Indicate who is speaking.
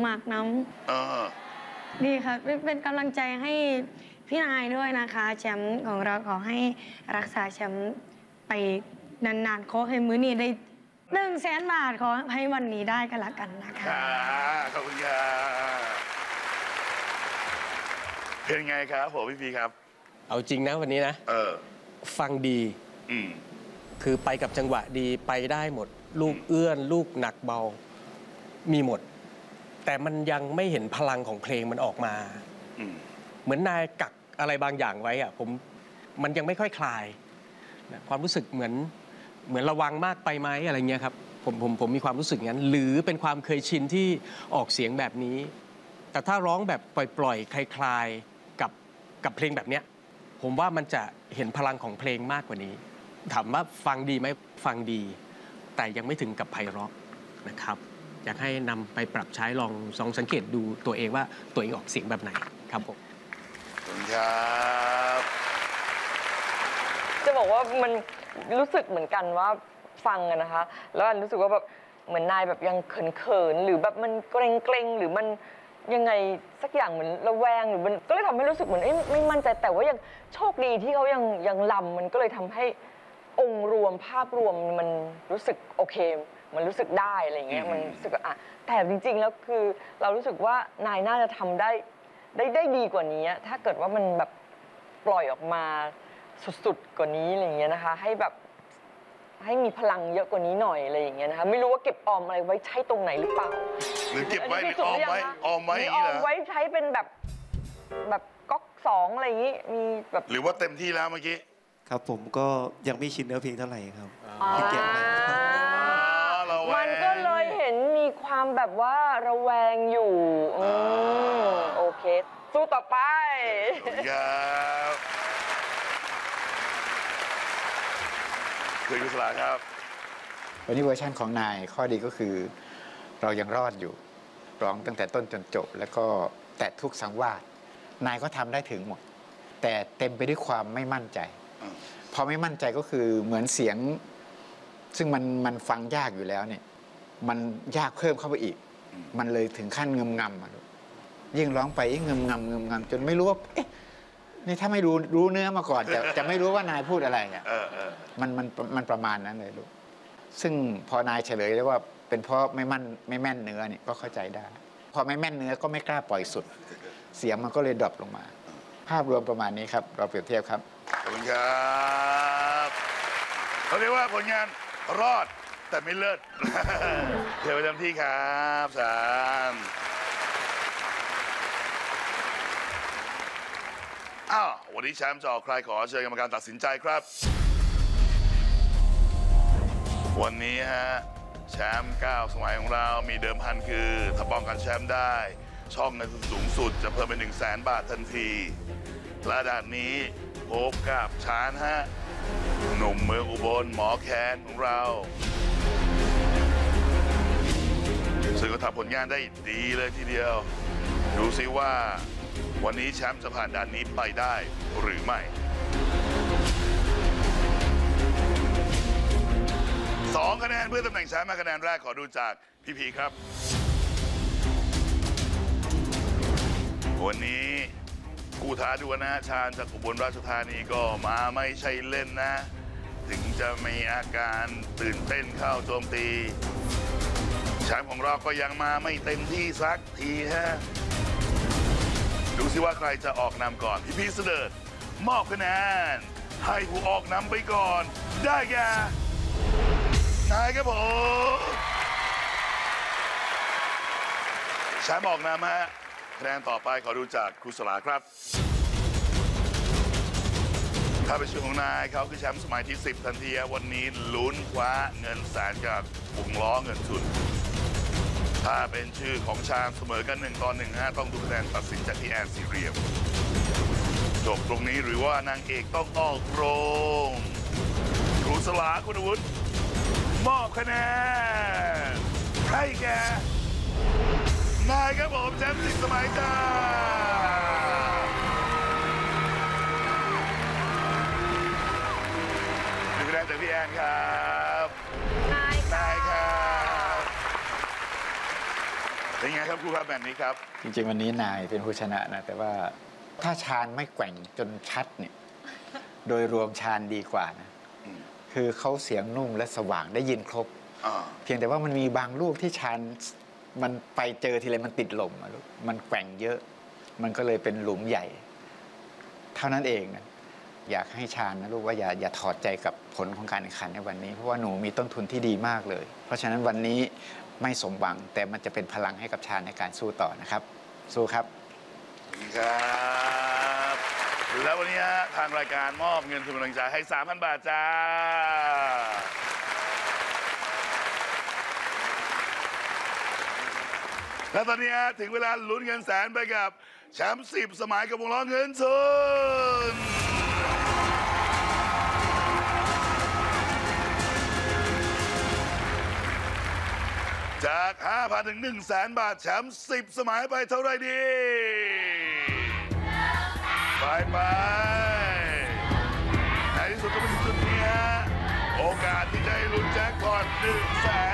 Speaker 1: หมากน้ำดีค่ะเป็นกำลังใจให้พี่นายด้วยนะคะแชมป์ของเราขอให้รักษาแชมป์ไปนานๆขอให้มื้อนี้ได้100,000 บาทขอให้วันนี้ได้กันละกันนะคะ
Speaker 2: ขอบคุณครับเป็นไงครับผมพี่พีครับ
Speaker 3: เอาจริงนะวันนี้นะฟังดีคือไปกับจังหวะดีไปได้หมดลูกเอื้อนลูกหนักเบามีหมดแต่มันยังไม่เห็นพลังของเพลงมันออกมาเหมือนนายกักอะไรบางอย่างไว้อะมันยังไม่ค่อยคลายความรู้สึกเหมือนระวังมากไปไหมอะไรเงี้ยครับผมมีความรู้สึกงั้นหรือเป็นความเคยชินที่ออกเสียงแบบนี้แต่ถ้าร้องแบบปล่อยๆคลายๆกับเพลงแบบเนี้ยผมว่ามันจะเห็นพลังของเพลงมากกว่านี้ถามว่าฟังดีไหมฟังดีแต่ยังไม่ถึงกับไพเราะนะครับอยากให้นำไปปรับใช้ลองสังเกตดูตัวเองว่าตัวเองออกเสียงแบบไหนครับผม
Speaker 2: ขอบคุณครับ
Speaker 4: จะบอกว่ามันรู้สึกเหมือนกันว่าฟังกันนะคะแล้วรู้สึกว่าแบบเหมือนนายแบบยังเขินหรือแบบมันเกรงหรือมันยังไงสักอย่างเหมือนระแวงหรือมันก็เลยทำให้รู้สึกเหมือนไม่มั่นใจแต่ว่ายังโชคดีที่เขายังลำมันก็เลยทำให้องค์รวมภาพรวมมันรู้สึกโอเคมันรู้สึกได้อะไรเงี้ยมันรู้สึกแต่จริงๆแล้วคือเรารู้สึกว่านายน่าจะทำได้ดีกว่านี้ถ้าเกิดว่ามันแบบปล่อยออกมาสุดๆกว่านี้อะไรเงี้ยนะคะให้มีพลังเยอะกว่านี้หน่อยอะไรอย่างเงี้ยนะคะไม่รู้ว่าเก็บออมอะไรไว้ใช้ตรงไหนหรือเปล่า
Speaker 2: หรือเก็บไว้หรือออมไว้ออม
Speaker 4: ไว้ใช้เป็นแบบก๊อก2อะไรอย่างงี้มีแบบ
Speaker 2: หรือว่าเต็มที่แล้วเมื่อกี้
Speaker 5: ครับผมก็ยังไม่ชินเนื้อเพลงเท่าไหร่ครับเก็บไว้
Speaker 4: มันก็เลยเห็นมีความแบบว่าระแวงอยู่โอเคสู้ต่อไป
Speaker 2: ครับคุณกุศลาครับ
Speaker 6: วันนี้เวอร์ชันของนายข้อดีก็คือเรายังรอดอยู่ร้องตั้งแต่ต้นจนจบแล้วก็แตะทุกสังวาสนายก็ทำได้ถึงหมดแต่เต็มไปด้วยความไม่มั่นใจพอไม่มั่นใจก็คือเหมือนเสียงซึ่งมันฟังยากอยู่แล้วเนี่ยมันยากเพิ่มเข้าไปอีกมันเลยถึงขั้นเงมงำยิ่งร้องไปยิ่งเงมงำจนไม่รู้ว่าเอ๊ะนี่ถ้าไม่รู้เนื้อมาก่อนจะไม่รู้ว่านายพูดอะไรอ่ะมันประมาณนั้นเลยลูกซึ่งพอนายเฉลยได้ว่าเป็นเพราะไม่แม่นเนื้อเนี่ยก็เข้าใจได้พอไม่แม่นเนื้อก็ไม่กล้าปล่อยสุดเสียงมันก็เลยดรอปลงมาภาพรวมประมาณนี้ครับเราเปรียบเทียบครับ
Speaker 2: ขอบคุณครับเขาเรียกว่าผลงานรอดแต่ไม่เลิศเดี๋ยวประจำที่ครับวันนี้แชมป์จะออกใครขอเชิญกรรมการตัดสินใจครับวันนี้แชมป์9 สมัยของเรามีเดิมพันคือถ้าป้องกันแชมป์ได้ช่องเงินสูงสุดจะเพิ่มเป็น100,000 บาททันทีและด่านนี้พบกับชานหนุ่มเมืองอุบลหมอแคนของเราซึ่งก็ทำผลงานได้ดีเลยทีเดียวดูซิว่าวันนี้แชมป์จะผ่านด่านนี้ไปได้หรือไม่2 คะแนนเพื่อตำแหน่งแชมป์มาคะแนนแรกขอดูจากพี่พีครับวันนี้กู้ท้าดวลนะชาญจากอุบลราชธานีก็มาไม่ใช่เล่นนะถึงจะมีอาการตื่นเต้นเข้าโจมตีแชมป์ของเราก็ยังมาไม่เต็มที่สักทีดูสิว่าใครจะออกนำก่อนพี่พีเสดิร์ดมอบคะแนนให้ผู้ออกนำไปก่อนได้แก่นายครับผมแชมป์ออกนำคะแนนต่อไปขอดูจากครูสลาครับถ้าเป็นชื่อของนายเขาคือแชมป์สมัยที่10ทันทีวันนี้ลุ้นคว้าเงินแสนจากวงล้อเงินทุนถ้าเป็นชื่อของชาญเสมอกัน1-1ต้องดูคะแนนตัดสินจากพี่แอนซีเรียมจบตรงนี้หรือว่านางเอกต้องออกโรงครูสลาคุณวุฒิมอบคะแนนให้แก่นายครับผมแชมป์10 สมัยจ้าดูคะแนนจากพี่แอนครับนายครับเป็นไงครับครูครับแบบนี้ครับ
Speaker 6: จริงๆวันนี้นายเป็นผู้ชนะนะแต่ว่าถ้าชาญไม่แกว่งจนชัดเนี่ยโดยรวมชาญดีกว่านะคือเขาเสียงนุ่มและสว่างได้ยินครบเพียงแต่ว่ามันมีบางลูกที่ชาญมันไปเจอทีไรมันติดลมลูกมันแกว่งเยอะมันก็เลยเป็นหลุมใหญ่ เท่านั้นเองนะอยากให้ชาญนะลูกว่าอย่าถอดใจกับผลของการแข่งขันในวันนี้เพราะว่าหนูมีต้นทุนที่ดีมากเลยเพราะฉะนั้นวันนี้ไม่สมหวังแต่มันจะเป็นพลังให้กับชาญในการสู้ต่อนะครับสู้ครับ
Speaker 2: ครับแล้ววันนี้ทางรายการมอบเงินทุนกำลังใจให้ 3,000 บาทจ้าและตอนนี้ถึงเวลาลุ้นเงินแสนไปกับแชมป์10 สมัยกับวงล้อเงินทุนจาก 5,000 ถึง 100,000 บาทแชมป์10 สมัยไปเท่าไรดีไปในที่สุดก็เป็นจุดนี้โอกาสที่จะให้ลุ้นแจ็คพอต100,000